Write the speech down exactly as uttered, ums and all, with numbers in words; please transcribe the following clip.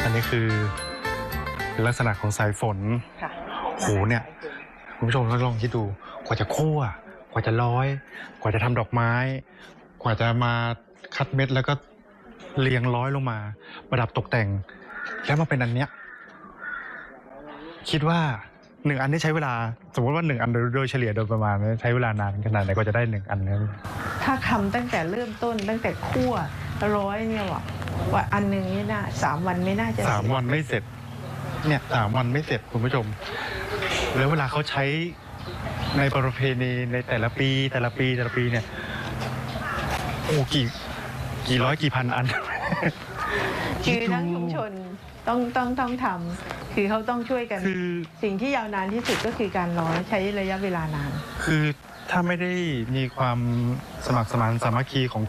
นนี้คือลักษณะของสายฝนโหเนี่ยคุณผู้ชมลองคิดดูกว่าจะคั่วกว่าจะร้อยกว่าจะทำดอกไม้กว่าจะมาคัดเม็ดแล้วก็เรียงร้อยลงมาประดับตกแต่งแล้วมาเป็นอันเนี้ยคิดว่าหนึ่งอันนี้ใช้เวลาสมมติว่าหนึ่งอันโดยเฉลี่ยโดยประมาณใช้เวลานานขนาดไหนกว่าจะได้หนึ่งอันนี้ถ้าทำตั้งแต่เริ่มต้นตั้งแต่คั่วร้อยเนี่ยว่าว่าอันหนึ่งนี่น่าสามวันไม่น่าจะสามวันไม่เสร็จเนี่ยสามวันไม่เสร็จคุณผู้ชมแล้วเวลาเขาใช้ในประเพณีในแต่ละปีแต่ละปีแต่ละปีเนี่ยโอ้กี่กี่ร้อยกี่พันอันคือทั้งชุมชนต้องต้องต้องทำคือเขาต้องช่วยกันคือสิ่งที่ยาวนานที่สุดก็คือการร้อยใช้ระยะเวลานานคือถ้าไม่ได้มีความสมัครสมานสามัคคีของ